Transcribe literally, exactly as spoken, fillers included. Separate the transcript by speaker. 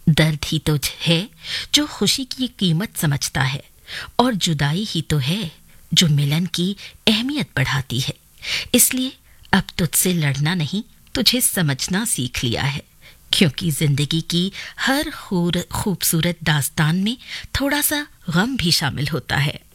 Speaker 1: दर्द ही तो है जो खुशी की कीमत समझता है, और जुदाई ही तो है जो मिलन की अहमियत बढ़ाती है। इसलिए अब तुझसे लड़ना नहीं, तुझे समझना सीख लिया है, क्योंकि जिंदगी की हर खूबसूरत दास्तान में थोड़ा सा गम भी शामिल होता है।